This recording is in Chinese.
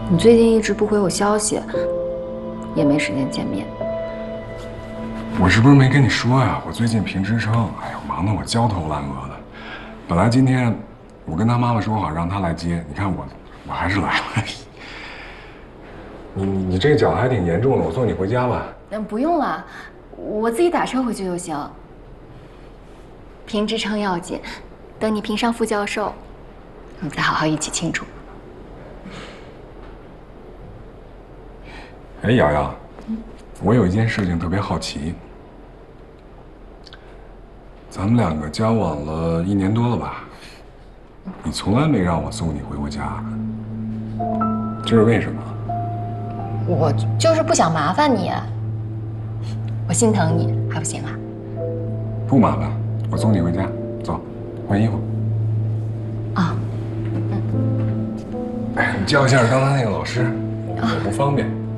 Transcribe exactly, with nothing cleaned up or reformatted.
你最近一直不回我消息，也没时间见面。 我是不是没跟你说呀？我最近评职称，哎呦，忙得我焦头烂额的。本来今天我跟他妈妈说好让他来接，你看我，我还是来了。你你你这个脚还挺严重的，我送你回家吧。 嗯，不用了，我自己打车回去就行。评职称要紧，等你评上副教授，我们再好好一起庆祝。 哎，瑶瑶，我有一件事情特别好奇。咱们两个交往了一年多了吧？你从来没让我送你回过家，这是为什么？ 我就是不想麻烦你，我心疼你，还不行啊？ 不麻烦，我送你回家。走，换衣服。 啊， 哎，你叫一下刚才那个老师，我不方便。